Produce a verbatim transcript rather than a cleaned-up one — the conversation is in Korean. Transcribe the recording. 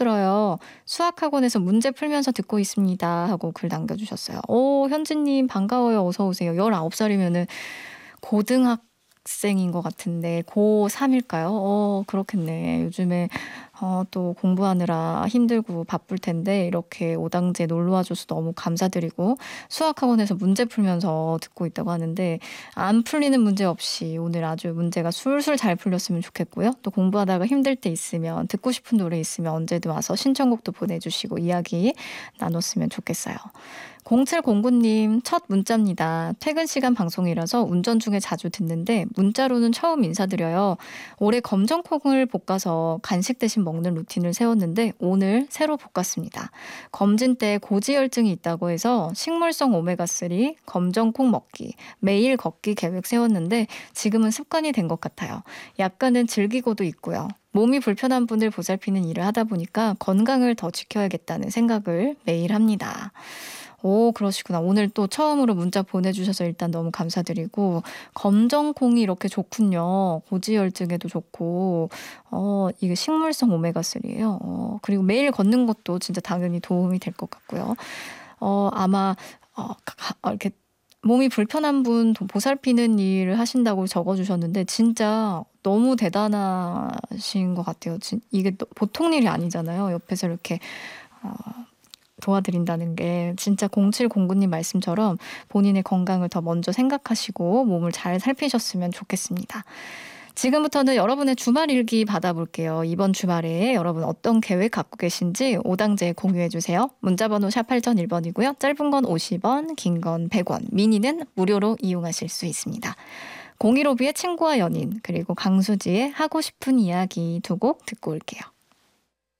들어요. 수학학원에서 문제 풀면서 듣고 있습니다. 하고 글 남겨주셨어요. 오, 현지님 반가워요. 어서 오세요. 열아홉 살이면은 고등학생인 것 같은데 고삼일까요? 어, 그렇겠네. 요즘에 어, 또 공부하느라 힘들고 바쁠 텐데 이렇게 오당제 놀러 와줘서 너무 감사드리고 수학학원에서 문제 풀면서 듣고 있다고 하는데 안 풀리는 문제 없이 오늘 아주 문제가 술술 잘 풀렸으면 좋겠고요. 또 공부하다가 힘들 때 있으면 듣고 싶은 노래 있으면 언제든 와서 신청곡도 보내주시고 이야기 나눴으면 좋겠어요. 공칠공구님 첫 문자입니다. 퇴근 시간 방송이라서 운전 중에 자주 듣는데 문자로는 처음 인사드려요. 올해 검정콩을 볶아서 간식 대신 먹는 루틴을 세웠는데 오늘 새로 볶았습니다. 검진 때 고지혈증이 있다고 해서 식물성 오메가삼 검정콩 먹기, 매일 걷기 계획 세웠는데 지금은 습관이 된 것 같아요. 약간은 즐기고도 있고요. 몸이 불편한 분을 보살피는 일을 하다 보니까 건강을 더 지켜야겠다는 생각을 매일 합니다. 오, 그러시구나. 오늘 또 처음으로 문자 보내주셔서 일단 너무 감사드리고, 검정콩이 이렇게 좋군요. 고지혈증에도 좋고, 어, 이게 식물성 오메가삼이에요. 어, 그리고 매일 걷는 것도 진짜 당연히 도움이 될 것 같고요. 어, 아마, 어, 가- 어, 이렇게 몸이 불편한 분 보살피는 일을 하신다고 적어주셨는데, 진짜 너무 대단하신 것 같아요. 진- 이게 또 보통 일이 아니잖아요. 옆에서 이렇게, 어, 도와드린다는 게 진짜 공칠공구님 말씀처럼 본인의 건강을 더 먼저 생각하시고 몸을 잘 살피셨으면 좋겠습니다. 지금부터는 여러분의 주말 일기 받아볼게요. 이번 주말에 여러분 어떤 계획 갖고 계신지 오당제에 공유해주세요. 문자번호 샵 팔공공일 번이고요. 짧은 건 오십 원, 긴 건 백 원, 미니는 무료로 이용하실 수 있습니다. 공일오비의 친구와 연인, 그리고 강수지의 하고 싶은 이야기 두 곡 듣고 올게요.